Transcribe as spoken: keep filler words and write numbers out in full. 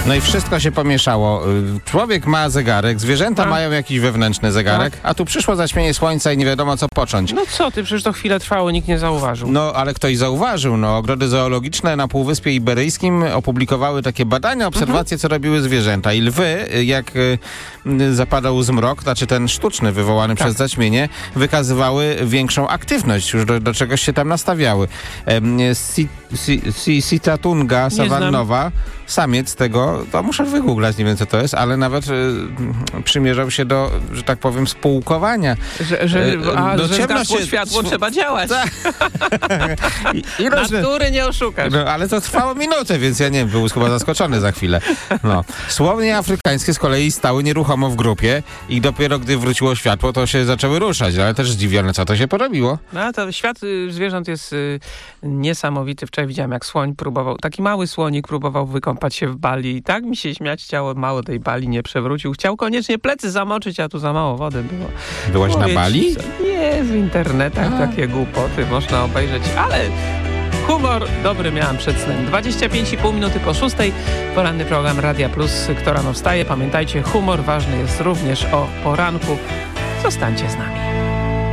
No i wszystko się pomieszało. Człowiek ma zegarek, zwierzęta A? mają jakiś wewnętrzny zegarek, Tak. a tu przyszło zaćmienie słońca i nie wiadomo co począć. No co ty, przecież to chwilę trwało, nikt nie zauważył. No, ale ktoś zauważył, no, ogrody zoologiczne na Półwyspie Iberyjskim opublikowały takie badania, obserwacje, co robiły zwierzęta. I lwy, jak y, zapadał zmrok, znaczy ten sztuczny wywołany Tak. przez zaćmienie, wykazywały większą aktywność, już do, do czegoś się tam nastawiały. Em, si, si, si, Sitatunga savannowa, samiec tego, to muszę wygooglać, nie wiem co to jest, ale nawet y, przymierzał się do, że tak powiem, spółkowania. Że, że, a, no, że ciemność zgasło się- światło, sw- trzeba działać. I, i różne- Natury nie oszukasz. No, ale to trwało minutę, więc ja nie wiem, był chyba zaskoczony za chwilę. No. Słownie afrykańskie z kolei stały nieruchomo w grupie i dopiero gdy wróciło światło, to się zaczęły ruszać, ale też zdziwione, co to się porobiło. No, a to świat y, zwierząt jest y, niesamowity. Wczoraj widziałem, jak słoń próbował, taki mały słonik próbował wykąpać się w bali i tak mi się śmiać chciało, mało tej bali nie przewrócił. Chciał koniecznie plecy zamoczyć, a tu za mało wody było. Byłaś na Mówię Bali? ci, co- Nie, w internetach A. takie głupoty można obejrzeć, ale humor dobry miałam przed snem. dwadzieścia pięć i pół minuty po szóstej, poranny program Radia Plus, kto rano wstaje. Pamiętajcie, humor ważny jest również o poranku. Zostańcie z nami.